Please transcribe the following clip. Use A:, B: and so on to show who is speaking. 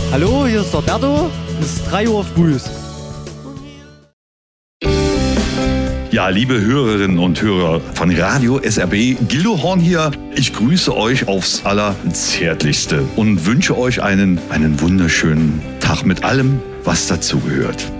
A: Hallo, hier ist der Berto. Es ist 3 Uhr früh.
B: Ja, liebe Hörerinnen und Hörer von Radio SRB, Gildo Horn hier. Ich grüße euch aufs Allerzärtlichste und wünsche euch einen wunderschönen Tag mit allem, was dazugehört.